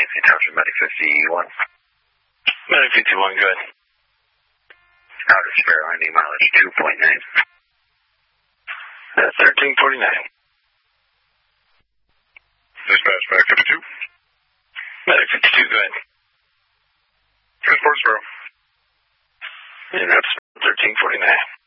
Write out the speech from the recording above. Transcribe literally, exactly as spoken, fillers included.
Nancy Township, Medic fifty-one. Medic fifty-one, go ahead. Outer Sparrow, ending mileage two point nine. That's thirteen forty-nine. Dispatch, Medic fifty-two. Medic fifty-two, go ahead. Transport Sparrow. And that's thirteen forty-nine.